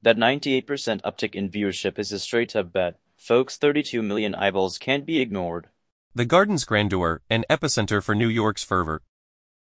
That 98% uptick in viewership is a straight-up bet. Folks, 32 million eyeballs can't be ignored. The Garden's grandeur, an epicenter for New York's fervor.